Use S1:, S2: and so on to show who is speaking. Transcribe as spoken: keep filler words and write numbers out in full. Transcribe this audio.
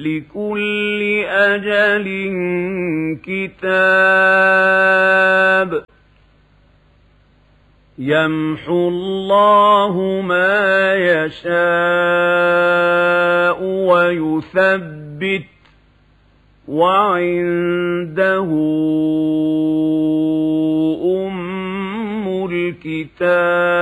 S1: لكل أجل كتاب يمحو الله ما يشاء ويثبت وعنده أم الكتاب